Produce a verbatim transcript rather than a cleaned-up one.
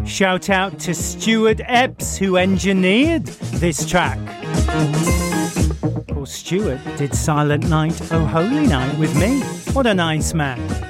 Shout out to Stuart Epps, who engineered this track. Of course, Stuart did Silent Night, Oh Holy Night with me. What a nice man.